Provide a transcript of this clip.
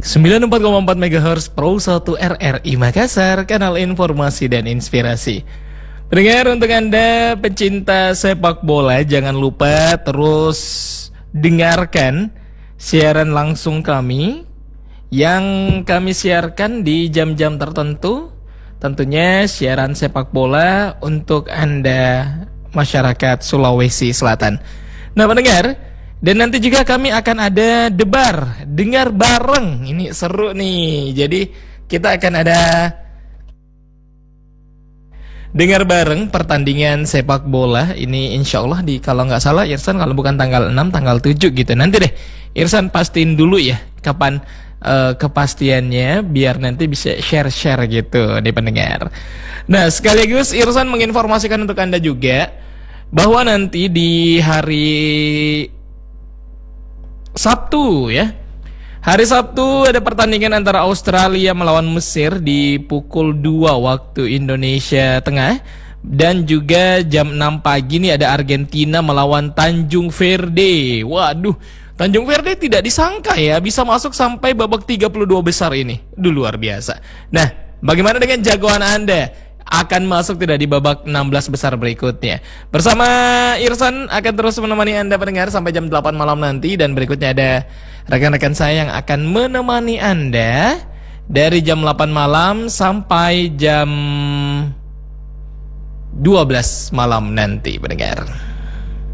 94,4 MHz Pro 1 RRI Makassar, kanal informasi dan inspirasi. Pendengar, untuk Anda pecinta sepak bola, jangan lupa terus dengarkan siaran langsung kami yang kami siarkan di jam-jam tertentu. Tentunya siaran sepak bola untuk Anda masyarakat Sulawesi Selatan. Nah, pendengar, dan nanti juga kami akan ada debar, dengar bareng. Ini seru nih. Jadi kita akan ada dengar bareng pertandingan sepak bola. Ini insya Allah kalau nggak salah Irsan, kalau bukan tanggal 6, tanggal 7 gitu. Nanti deh Irsan pastiin dulu ya kapan kepastiannya, biar nanti bisa share-share gitu nih pendengar. Nah, sekaligus Irsan menginformasikan untuk Anda juga bahwa nanti di hari Sabtu ya, hari Sabtu ada pertandingan antara Australia melawan Mesir di pukul 2 waktu Indonesia Tengah. Dan juga jam 6 pagi nih ada Argentina melawan Tanjung Verde. Waduh, Tanjung Verde tidak disangka ya bisa masuk sampai babak 32 besar ini. Luar biasa. Nah, bagaimana dengan jagoan Anda? Akan masuk tidak di babak 16 besar berikutnya? Bersama Irsan akan terus menemani Anda pendengar sampai jam 8 malam nanti. Dan berikutnya ada rekan-rekan saya yang akan menemani Anda dari jam 8 malam sampai jam 12 malam nanti pendengar.